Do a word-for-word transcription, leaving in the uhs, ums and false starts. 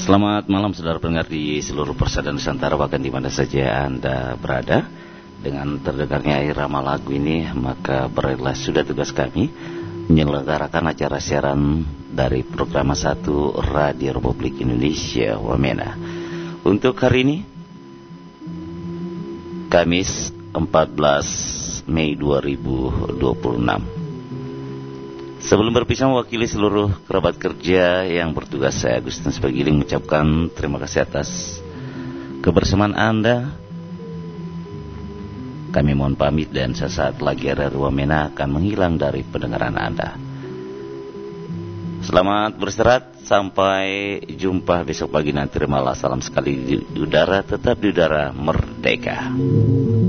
Selamat malam saudara pendengar di seluruh persada Nusantara, bahkan di mana saja Anda berada. Dengan terdengarnya irama lagu ini, maka berakhirlah sudah tugas kami menyelenggarakan acara siaran dari program satu Radio Republik Indonesia Wamena. Untuk hari ini, Kamis empat belas Mei dua ribu dua puluh enam. Sebelum berpisah mewakili seluruh kerabat kerja yang bertugas, saya Agustinus Pagiling mengucapkan terima kasih atas kebersamaan Anda. Kami mohon pamit dan sesaat lagi R R Wamena akan menghilang dari pendengaran Anda. Selamat beristirahat, sampai jumpa besok pagi nanti. Terimalah salam sekali di udara, tetap di udara merdeka.